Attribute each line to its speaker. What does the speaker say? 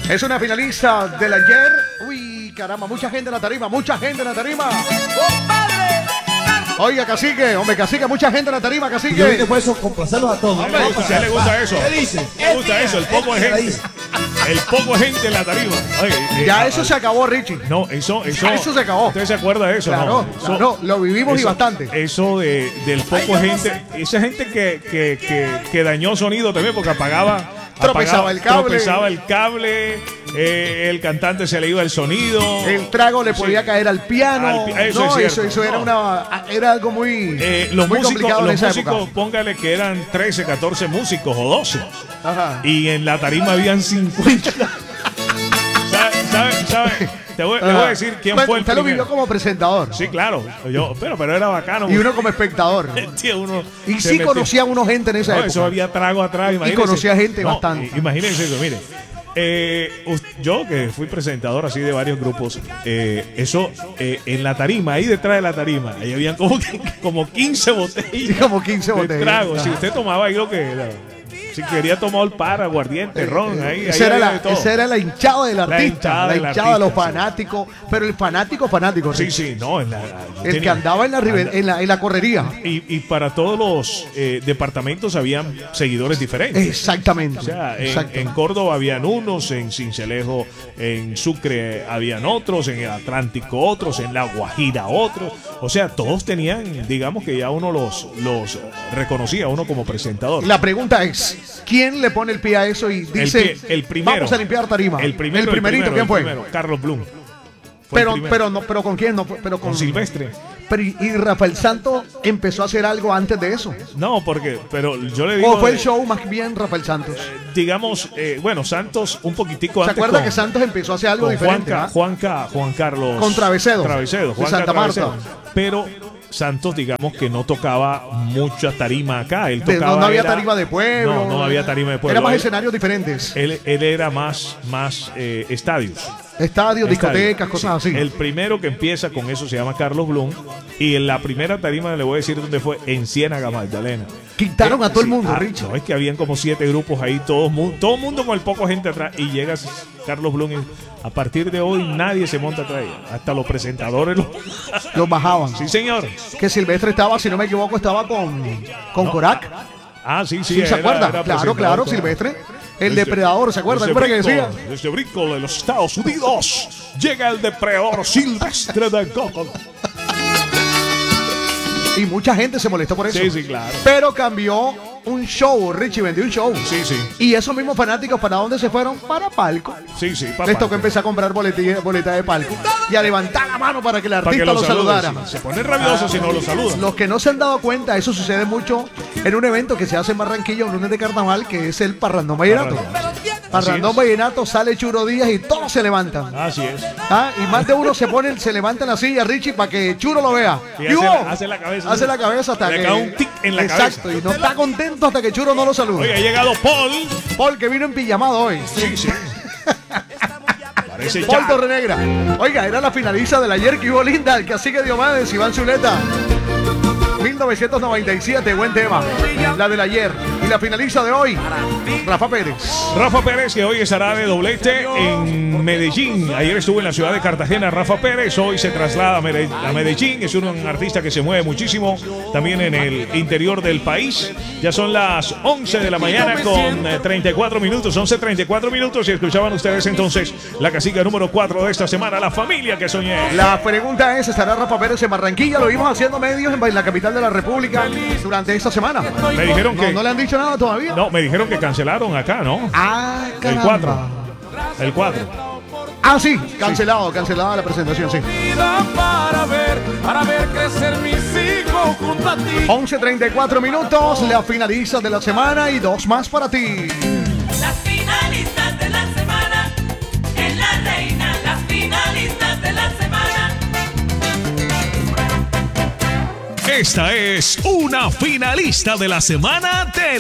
Speaker 1: Es una finalista del ayer. Uy, caramba, mucha gente en la tarima, mucha gente en la tarima. Oiga, cacique, hombre, cacique, mucha gente en la tarima, cacique.
Speaker 2: Yo vine por eso, complacerlos a todos.
Speaker 3: A él le gusta eso.
Speaker 2: ¿Qué dice?
Speaker 3: Le gusta eso, el poco de gente. El poco de gente en la tarima. Oye,
Speaker 1: Ya eso se acabó, Richie.
Speaker 3: No, eso
Speaker 1: se acabó.
Speaker 3: ¿Usted se acuerda de eso?
Speaker 1: Claro,
Speaker 3: No,
Speaker 1: claro, lo vivimos y bastante.
Speaker 3: Eso del poco de gente, esa gente que dañó sonido también porque
Speaker 1: Tropezaba el cable.
Speaker 3: El cantante se le iba el sonido.
Speaker 1: El trago le podía caer al piano. Eso era algo muy,
Speaker 3: los
Speaker 1: muy complicado en esa
Speaker 3: músicos,
Speaker 1: época.
Speaker 3: póngale que eran 13, 14 músicos o 12.
Speaker 1: Ajá.
Speaker 3: Y en la tarima habían 50. ¿Sabe? Le voy a decir quién fue el
Speaker 1: Usted lo
Speaker 3: primero.
Speaker 1: vivió como presentador.
Speaker 3: Sí, claro. Pero era bacano.
Speaker 1: Y uno como espectador. Y sí conocía a uno gente en esa época.
Speaker 3: Eso había trago atrás.
Speaker 1: Y conocía gente bastante.
Speaker 3: Imagínense eso, mire. Yo que fui presentador así de varios grupos, en la tarima, ahí detrás de la tarima, ahí habían como 15 botellas.
Speaker 1: Sí, como 15
Speaker 3: de
Speaker 1: botellas.
Speaker 3: trago. Si usted tomaba ahí si quería tomar el para, aguardiente, ron, ahí
Speaker 1: esa
Speaker 3: todo.
Speaker 1: era la hinchada del artista. La hinchada de los
Speaker 3: sí.
Speaker 1: fanáticos. Pero el fanático,
Speaker 3: Sí, no.
Speaker 1: El que andaba en la correría.
Speaker 3: Y para todos los departamentos habían seguidores diferentes.
Speaker 1: Exactamente.
Speaker 3: O sea, en Córdoba habían unos, en Cincelejo, en Sucre habían otros, en el Atlántico otros, en La Guajira otros. O sea, todos tenían, digamos que ya uno los reconocía, uno como presentador.
Speaker 1: La pregunta es, ¿quién le pone el pie a eso y dice,
Speaker 3: el primero,
Speaker 1: vamos a limpiar tarima?
Speaker 3: El primerito,
Speaker 1: ¿quién fue?
Speaker 3: Carlos Blum.
Speaker 1: Pero ¿con quién? Pero
Speaker 3: con Silvestre.
Speaker 1: Pero y Rafael Santos empezó a hacer algo antes de eso.
Speaker 3: No, pero yo le digo.
Speaker 1: ¿O fue el show más bien Rafael Santos?
Speaker 3: Digamos, Santos un poquitico antes.
Speaker 1: ¿Se acuerda que Santos empezó a hacer algo diferente?
Speaker 3: Juan Carlos.
Speaker 1: Con Travesedo.
Speaker 3: Juan
Speaker 1: Santa Marta.
Speaker 3: Pero Santos, digamos que no tocaba mucha tarima acá. Él tocaba.
Speaker 1: No había tarima de pueblo.
Speaker 3: No había tarima de pueblo.
Speaker 1: Era más escenarios diferentes.
Speaker 3: Él era más estadios.
Speaker 1: Estadios, discotecas, cosas así.
Speaker 3: El primero que empieza con eso se llama Carlos Blum. Y en la primera tarima le voy a decir dónde fue, en Ciénaga, Magdalena. Quitaron
Speaker 1: a todo el mundo, Richard.
Speaker 3: No, es que habían como 7 grupos ahí, todo el mundo con el poco gente atrás. Y llega Carlos Blum y a partir de hoy nadie se monta atrás. Hasta los presentadores
Speaker 1: los bajaban.
Speaker 3: Sí, señor.
Speaker 1: Que Silvestre estaba, si no me equivoco, estaba con Corac.
Speaker 3: Ah, sí.
Speaker 1: ¿Se acuerda? Claro, Silvestre. El depredador, ¿se acuerda? ¿Qué decía?
Speaker 3: Desde Brinco de los Estados Unidos llega el depredador Silvestre de Coco.
Speaker 1: Y mucha gente se molestó por eso.
Speaker 3: Sí, claro.
Speaker 1: Pero cambió un show, Richie vendió un show.
Speaker 3: Sí.
Speaker 1: Y esos mismos fanáticos, ¿para dónde se fueron? Para palco.
Speaker 3: Sí, para
Speaker 1: Les tocó empezar a comprar boleta de palco y a levantar la mano para que el artista lo saludara.
Speaker 3: Se pone rabioso si no lo saludan.
Speaker 1: Los que no se han dado cuenta, eso sucede mucho en un evento que se hace en Barranquilla, un lunes de carnaval, que es el Parrandón Vallenato. Parrandón Vallenato, sale Churo Díaz y todos se levantan.
Speaker 3: Así es.
Speaker 1: Y más de uno se levanta en la silla, Richie, para que Churo lo vea.
Speaker 3: Y hace la cabeza.
Speaker 1: Hace la cabeza hasta
Speaker 3: le
Speaker 1: que...
Speaker 3: cae un tic en la cabeza.
Speaker 1: Exacto, y no está contento hasta que Churo no lo saluda.
Speaker 3: Oye, ha llegado
Speaker 1: Paul, que vino en pijamado hoy.
Speaker 3: Sí. Parece
Speaker 1: Paul Torrenegra. Oiga, era la finalista del ayer que hubo linda, el cacique Diomedes, Iván Zuleta. 1997, buen tema. La del ayer. Y la finalista de hoy, Rafa Pérez.
Speaker 3: Rafa Pérez, que hoy estará de doblete en Medellín. Ayer estuvo en la ciudad de Cartagena Rafa Pérez. Hoy se traslada a Medellín. Es un artista que se mueve muchísimo también en el interior del país. Ya son las 11 de la mañana con 34 minutos. 11:34 minutos. Y escuchaban ustedes entonces la cacica número 4 de esta semana, La Familia que Soñé.
Speaker 1: La pregunta es, ¿estará Rafa Pérez en Barranquilla? Lo vimos haciendo medios en la capital de la República durante esta semana.
Speaker 3: Me dijeron que...
Speaker 1: ¿No le han dicho nada todavía?
Speaker 3: No, me dijeron que cancelaron acá, ¿no?
Speaker 1: Caramba.
Speaker 3: El 4.
Speaker 1: Ah, sí, cancelada la presentación, sí.
Speaker 4: Para ver crecer mis hijos junto a ti.
Speaker 1: 11:34 minutos, la finalista de la semana y 2 más para ti.
Speaker 5: Las finalistas de la semana, en La Reina, las finalistas de la semana.
Speaker 6: Esta es una finalista de la semana de